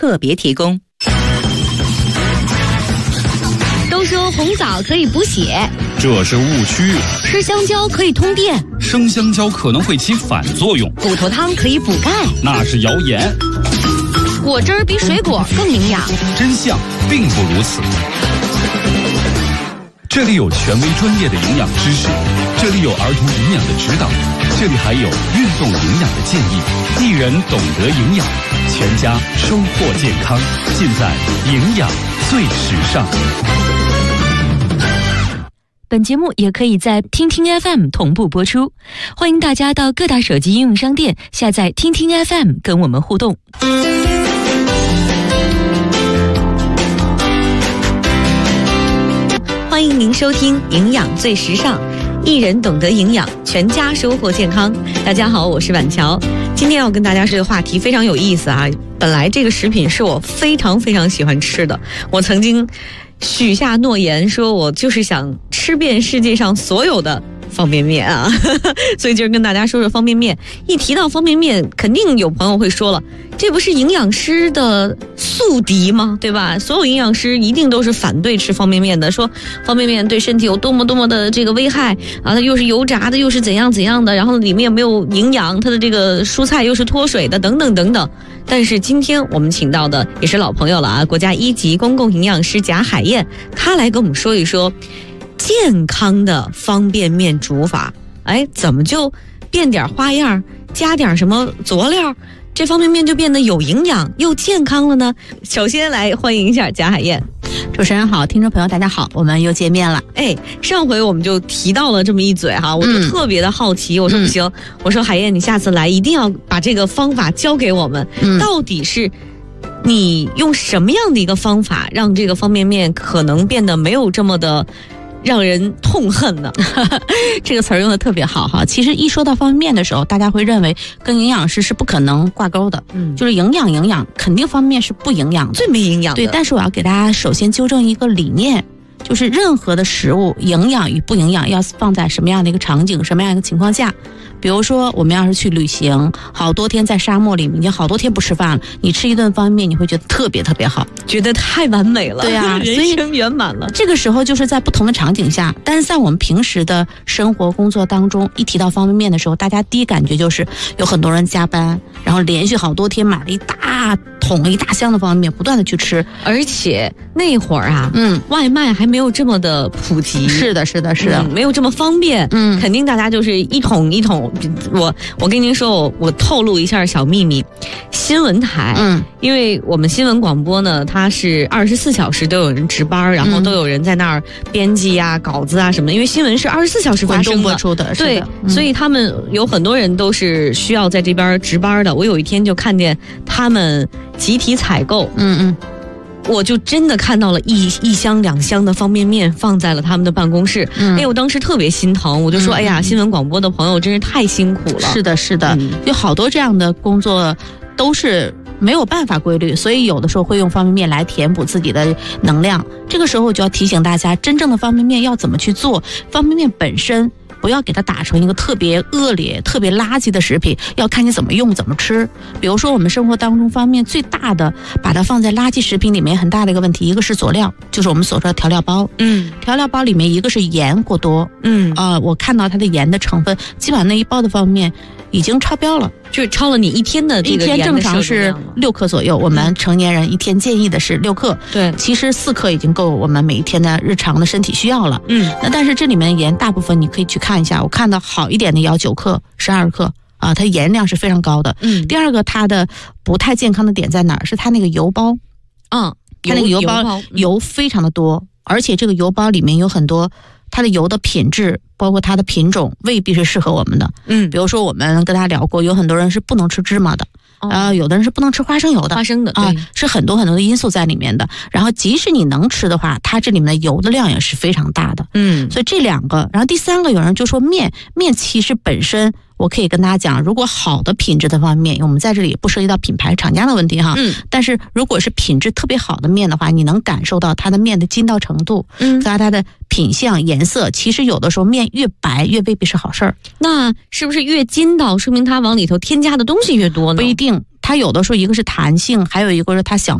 特别提供。 都说红枣可以补血， 这是误区。 吃香蕉可以通电， 生香蕉可能会起反作用。 骨头汤可以补钙， 那是谣言。 果汁比水果更营养， 真相并不如此。这里有权威专业的营养知识，这里有儿童营养的指导，这里还有运动营养的建议。一人懂得营养，全家收获健康，尽在营养最时尚。 本节目也可以在听听 FM 同步播出，欢迎大家到各大手机应用商店下载听听 FM 跟我们互动。欢迎您收听营养最时尚，一人懂得营养，全家收获健康。大家好，我是婉乔。今天要跟大家说的话题非常有意思啊！本来这个食品是我非常非常喜欢吃的，我曾经许下诺言，说我就是想吃遍世界上所有的方便面啊，所以今儿跟大家说说方便面。一提到方便面，肯定有朋友会说了，这不是营养师的宿敌吗？对吧？所有营养师一定都是反对吃方便面的，说方便面对身体有多么多么的这个危害啊，它又是油炸的，又是怎样怎样的，然后里面也没有营养，它的这个蔬菜又是脱水的，等等等等。但是今天我们请到的也是老朋友了啊，国家1级公共营养师贾海燕，她来跟我们说一说健康的方便面煮法。哎，怎么就变点花样，加点什么佐料，这方便面就变得有营养又健康了呢？首先来欢迎一下贾海燕。 主持人好，听众朋友大家好，我们又见面了。 哎，上回我们就提到了这么一嘴哈，我就特别的好奇，我说不行，我说海燕你下次来一定要把这个方法教给我们，到底是你用什么样的一个方法让这个方便面可能变得没有这么的让人痛恨呢？ 这个词儿用的特别好哈。其实一说到方便面的时候，大家会认为跟营养师是不可能挂钩的，就是营养肯定方便面是不营养的， 最没营养的。 对，但是我要给大家首先纠正一个理念，就是任何的食物营养与不营养要放在什么样的一个场景，什么样一个情况下。比如说我们要是去旅行，好多天在沙漠里面，已经好多天不吃饭了，你吃一顿方便面你会觉得特别特别好， 觉得太完美了。 对啊， 人生圆满了。 这个时候就是在不同的场景下，但是在我们平时的生活工作当中，一提到方便面的时候，大家第一感觉就是有很多人加班，然后连续好多天买了一大桶一大箱的方便面，不断的去吃。 而且那会儿啊，外卖还没有这么的普及。 是的， 没有这么方便。肯定大家就是一桶一桶。我跟您说，我透露一下小秘密，新闻台，因为我们新闻广播呢，它是24小时都有人值班，然后都有人在那儿编辑啊、稿子啊什么的，因为新闻是24小时发生的， 播出的， 对，所以他们有很多人都是需要在这边值班的。我有一天就看见他们集体采购，我就真的看到了一箱2箱的方便面放在了他们的办公室。哎，我当时特别心疼，我就说，哎呀，新闻广播的朋友真是太辛苦了。 是的，有好多这样的工作都是没有办法规律，所以有的时候会用方便面来填补自己的能量。这个时候我就要提醒大家，真正的方便面要怎么去做。方便面本身不要给它打成一个特别恶劣、特别垃圾的食品，要看你怎么用、怎么吃。比如说我们生活当中方便面最大的把它放在垃圾食品里面很大的一个问题，一个是佐料，就是我们所说的调料包。调料包里面一个是盐过多，我看到它的盐的成分，基本上那一包的方便面已经超标了， 就是超了你一天的这个盐的摄入量了。一天正常是6克左右，我们成年人一天建议的是6克。 对， 其实4克已经够我们每一天的日常的身体需要了。那但是这里面的盐大部分你可以去看一下，我看到好一点的也要9克、12克啊，它盐量是非常高的。第二个它的不太健康的点在哪儿？是它那个油包，它那个油包油非常的多，而且这个油包里面有很多它的油的品质，包括它的品种未必是适合我们的。比如说我们跟大家聊过，有很多人是不能吃芝麻的，有的人是不能吃花生油的，对，是很多很多的因素在里面的。然后即使你能吃的话，它这里面的油的量也是非常大的。所以这2个，然后第3个，有人就说面其实本身，我可以跟大家讲，如果好的品质的方便面，我们在这里不涉及到品牌厂家的问题哈，但是如果是品质特别好的面的话，你能感受到它的面的筋道程度，加它的品相、颜色，其实有的时候面越白越未必是好事儿。 那是不是越筋道，说明它往里头添加的东西越多呢？ 不一定，它有的时候一个是弹性，还有一个是它想